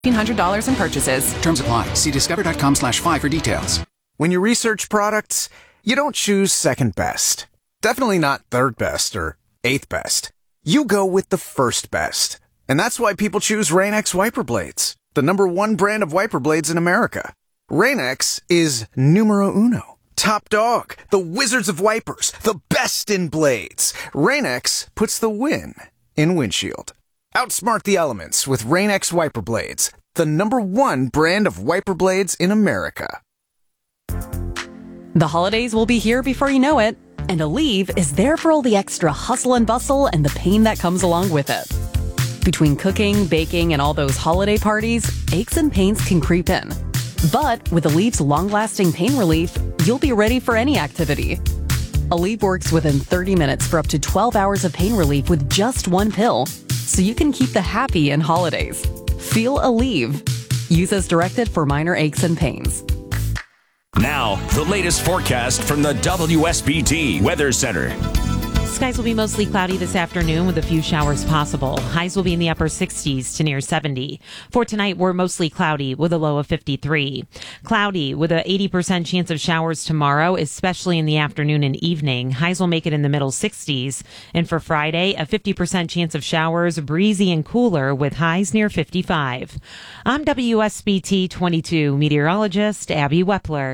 $1,500 in purchases. Terms apply. See discover.com/fi for details. When you research products, you don't choose second best. Definitely not third best or eighth best. You go with the first best. And that's why people choose Rain-X wiper blades, the #1 brand of wiper blades in America. Rain-X is numero uno. Top dog, the wizards of wipers, the best in blades. Rain-X puts the win in windshield. Outsmart the elements with Rain-X wiper blades, the #1 brand of wiper blades in America. The holidays will be here before you know it, and Aleve is there for all the extra hustle and bustle and the pain that comes along with it. Between cooking, baking, and all those holiday parties, aches and pains can creep in. But with Aleve's long-lasting pain relief, you'll be ready for any activity. Aleve works within 30 minutes for up to 12 hours of pain relief with just one pill, so you can keep the happy in holidays. Feel Aleve. Use as directed for minor aches and pains. Now, the latest forecast from the WSBT Weather Center. Skies will be mostly cloudy this afternoon with a few showers possible. Highs will be in the upper 60s to near 70. For tonight, we're mostly cloudy with a low of 53. Cloudy with a 80% chance of showers tomorrow, especially in the afternoon and evening. Highs will make it in the middle 60s. And for Friday, a 50% chance of showers, breezy and cooler with highs near 55. I'm WSBT 22 meteorologist Abby Wepler.